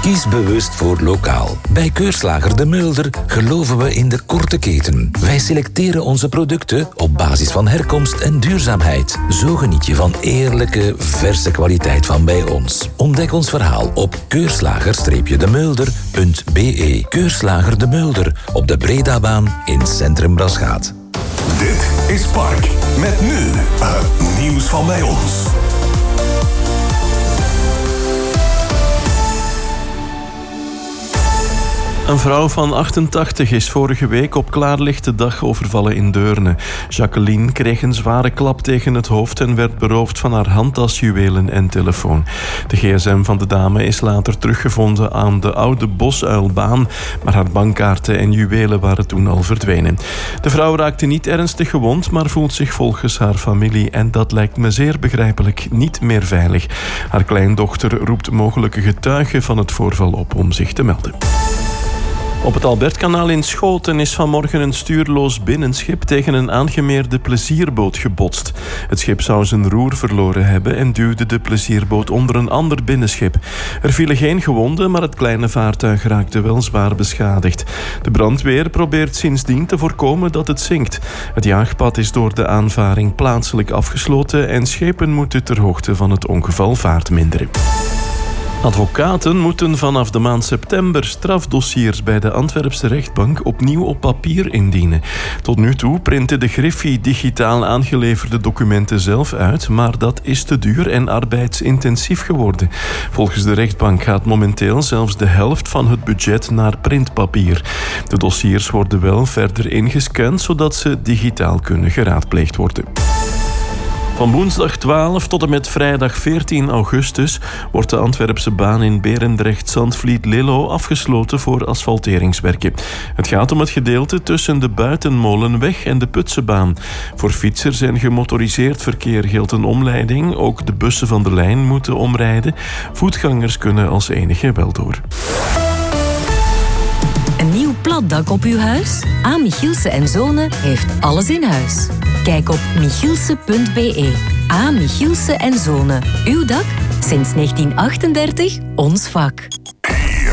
Kies bewust voor lokaal. Bij Keurslager De Mulder geloven we in de korte keten. Wij selecteren onze producten op basis van herkomst en duurzaamheid. Zo geniet je van eerlijke, verse kwaliteit van bij ons. Ontdek ons verhaal op keurslager-demulder.be. Keurslager De Mulder op de Bredabaan in Centrum Braschaat. Dit is Park. Met nu het nieuws van bij ons. Een vrouw van 88 is vorige week op klaarlichte dag overvallen in Deurne. Jacqueline kreeg een zware klap tegen het hoofd en werd beroofd van haar handtas, juwelen en telefoon. De gsm van de dame is later teruggevonden aan de oude Bosuilbaan, maar haar bankkaarten en juwelen waren toen al verdwenen. De vrouw raakte niet ernstig gewond, maar voelt zich volgens haar familie, en dat lijkt me zeer begrijpelijk, niet meer veilig. Haar kleindochter roept mogelijke getuigen van het voorval op om zich te melden. Op het Albertkanaal in Schoten is vanmorgen een stuurloos binnenschip tegen een aangemeerde plezierboot gebotst. Het schip zou zijn roer verloren hebben en duwde de plezierboot onder een ander binnenschip. Er vielen geen gewonden, maar het kleine vaartuig raakte wel zwaar beschadigd. De brandweer probeert sindsdien te voorkomen dat het zinkt. Het jaagpad is door de aanvaring plaatselijk afgesloten en schepen moeten ter hoogte van het ongeval vaart minderen. Advocaten moeten vanaf de maand september strafdossiers bij de Antwerpse rechtbank opnieuw op papier indienen. Tot nu toe printte de Griffie digitaal aangeleverde documenten zelf uit, maar dat is te duur en arbeidsintensief geworden. Volgens de rechtbank gaat momenteel zelfs de helft van het budget naar printpapier. De dossiers worden wel verder ingescand, zodat ze digitaal kunnen geraadpleegd worden. Van woensdag 12 tot en met vrijdag 14 augustus wordt de Antwerpse baan in Berendrecht-Zandvliet-Lillo afgesloten voor asfalteringswerken. Het gaat om het gedeelte tussen de Buitenmolenweg en de Putsebaan. Voor fietsers en gemotoriseerd verkeer geldt een omleiding. Ook de bussen van de lijn moeten omrijden. Voetgangers kunnen als enige wel door. Een nieuw platdak op uw huis? A. Michielsen & Zonen heeft alles in huis. Kijk op michielsen.be. A. Michielsen & Zonen. Uw dak? Sinds 1938 ons vak.